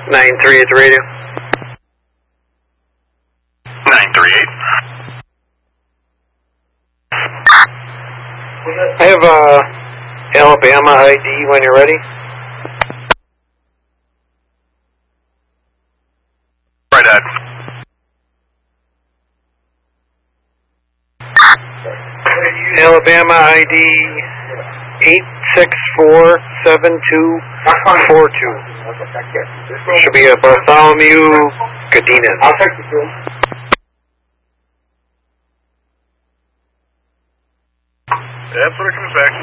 938 radio. 938. I have Alabama ID when you're ready. Right at. Alabama ID 8647242. Should be a Bartholomew Godinez. I'll check the room. That's what it comes back.